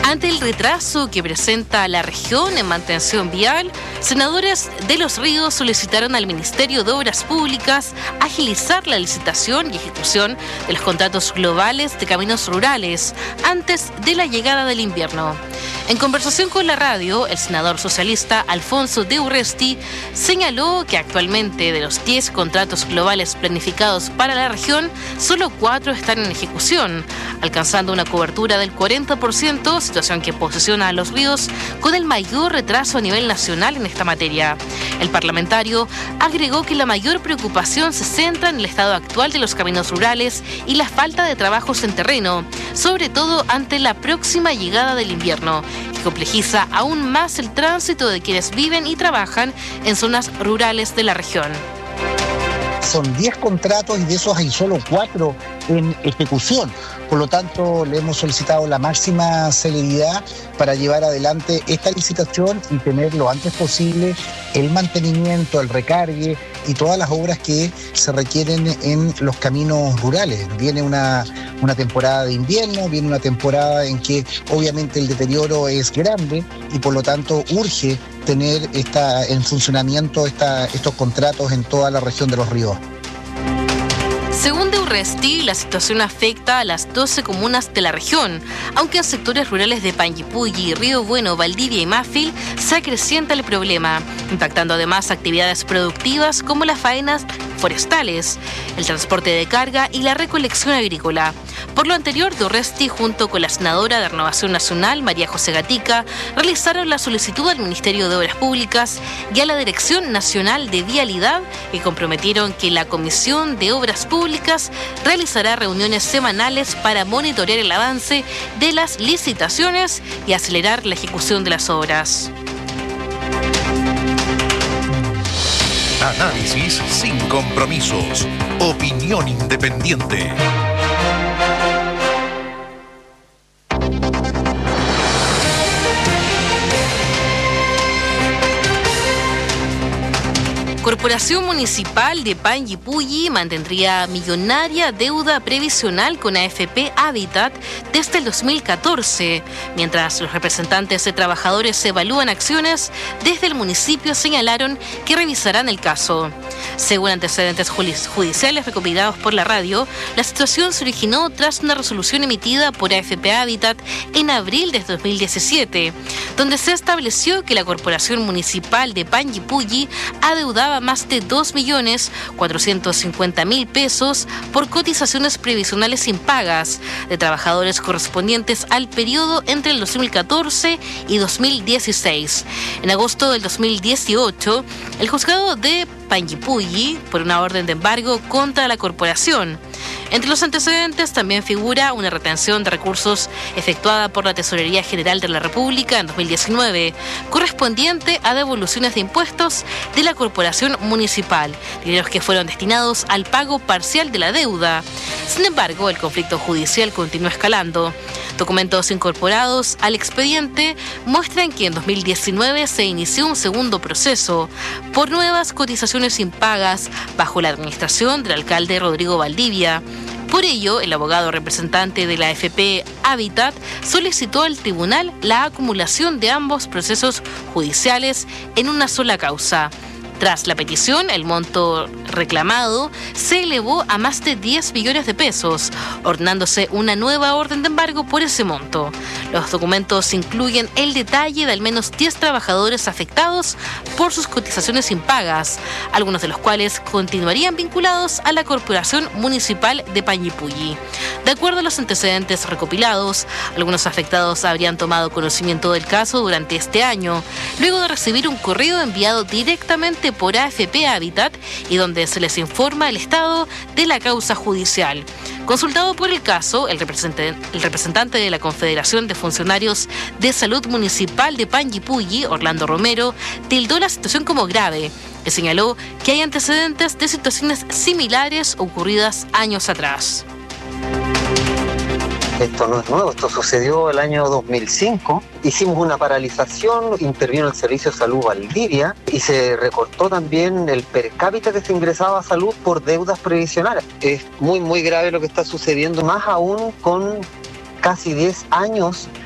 Ante el retraso que presenta la región en mantención vial, senadores de Los Ríos solicitaron al Ministerio de Obras Públicas agilizar la licitación y ejecución de los contratos globales de caminos rurales antes de la llegada del invierno. En conversación con la radio, el senador socialista Alfonso de Urresti señaló que actualmente de los 10 contratos globales planificados para la región, solo 4 están en ejecución, alcanzando una cobertura del 40%, situación que posiciona a Los Ríos con el mayor retraso a nivel nacional en esta materia. El parlamentario agregó que la mayor preocupación se centra en el estado actual de los caminos rurales y la falta de trabajos en terreno, sobre todo ante la próxima llegada del invierno, que complejiza aún más el tránsito de quienes viven y trabajan en zonas rurales de la región. Son 10 contratos y de esos hay solo 4 en ejecución. Por lo tanto, le hemos solicitado la máxima celeridad para llevar adelante esta licitación y tener lo antes posible el mantenimiento, el recargue y todas las obras que se requieren en los caminos rurales. Viene una temporada de invierno, viene una temporada en que obviamente el deterioro es grande y por lo tanto urge tener en funcionamiento estos contratos en toda la región de Los Ríos. Según de Urresti, la situación afecta a las 12 comunas de la región, aunque en sectores rurales de Panguipulli, Río Bueno, Valdivia y Mafil se acrecienta el problema, impactando además actividades productivas como las faenas forestales, el transporte de carga y la recolección agrícola. Por lo anterior, de Urresti, junto con la senadora de Renovación Nacional, María José Gatica, realizaron la solicitud al Ministerio de Obras Públicas y a la Dirección Nacional de Vialidad, que comprometieron que la Comisión de Obras Públicas realizará reuniones semanales para monitorear el avance de las licitaciones y acelerar la ejecución de las obras. Análisis sin compromisos. Opinión independiente. Corporación Municipal de Panguipulli mantendría millonaria deuda previsional con AFP Habitat desde el 2014, mientras los representantes de trabajadores evalúan acciones. Desde el municipio señalaron que revisarán el caso. Según antecedentes judiciales recopilados por la radio, la situación se originó tras una resolución emitida por AFP Habitat en abril de 2017, donde se estableció que la Corporación Municipal de Panguipulli adeudaba más de 2.450.000 pesos por cotizaciones previsionales impagas de trabajadores correspondientes al periodo entre el 2014 y 2016. En agosto del 2018, el juzgado de Panguipulli por una orden de embargo contra la corporación. Entre los antecedentes también figura una retención de recursos efectuada por la Tesorería General de la República en 2019, correspondiente a devoluciones de impuestos de la corporación municipal, dineros que fueron destinados al pago parcial de la deuda. Sin embargo, el conflicto judicial continúa escalando. Documentos incorporados al expediente muestran que en 2019 se inició un segundo proceso por nuevas cotizaciones impagas bajo la administración del alcalde Rodrigo Valdivia. Por ello, el abogado representante de la AFP Habitat solicitó al tribunal la acumulación de ambos procesos judiciales en una sola causa. Tras la petición, el monto reclamado se elevó a más de 10 millones de pesos, ordenándose una nueva orden de embargo por ese monto. Los documentos incluyen el detalle de al menos 10 trabajadores afectados por sus cotizaciones impagas, algunos de los cuales continuarían vinculados a la Corporación Municipal de Panguipulli. De acuerdo a los antecedentes recopilados, algunos afectados habrían tomado conocimiento del caso durante este año, luego de recibir un correo enviado directamente por AFP Habitat y donde se les informa el estado de la causa judicial. Consultado por el caso, el representante de la Confederación de Funcionarios de Salud Municipal de Panguipulli, Orlando Romero, tildó la situación como grave y señaló que hay antecedentes de situaciones similares ocurridas años atrás. Esto no es nuevo, esto sucedió el año 2005. Hicimos una paralización, intervino el Servicio de Salud Valdivia y se recortó también el per cápita que se ingresaba a salud por deudas previsionales. Es muy grave lo que está sucediendo, más aún con casi 10 años